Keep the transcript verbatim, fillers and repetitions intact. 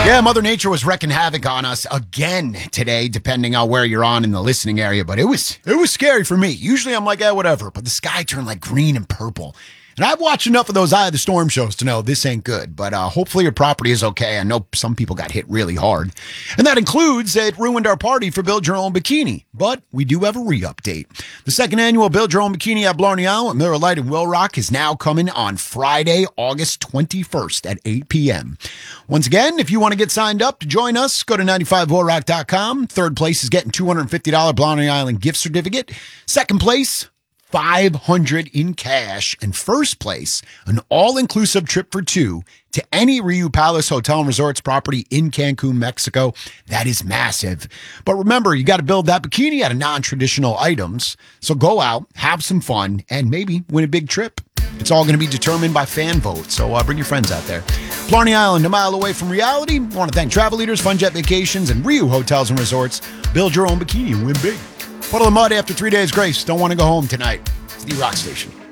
Yeah, Mother Nature was wreaking havoc on us again today, depending on where you're on in the listening area. But it was it was scary for me. Usually I'm like, yeah, whatever. But the sky turned like green and purple. And I've watched enough of those Eye of the Storm shows to know this ain't good. But uh, hopefully your property is okay. I know some people got hit really hard. And that includes it ruined our party for Build Your Own Bikini. But we do have a re-update. The second annual Build Your Own Bikini at Blarney Island, Miller Lite, and Will Rock is now coming on Friday, August twenty-first at eight p.m. Once again, if you want to get signed up to join us, go to nine five will rock dot com. Third place is getting two hundred fifty dollars Blarney Island gift certificate. Second place, five hundred dollars in cash. And first place, an all-inclusive trip for two to any Riu Palace Hotel and Resorts property in Cancun, Mexico. That is massive. But remember, you got to build that bikini out of non-traditional items. So go out, have some fun, and maybe win a big trip. It's all going to be determined by fan vote, so uh, bring your friends out there. Blarney Island, a mile away from reality. I want to thank Travel Leaders, Fun Jet Vacations, and Riu Hotels and Resorts. Build your own bikini and win big. Puddle of mud after three days grace. Don't want to go home tonight. It's the Rock Station.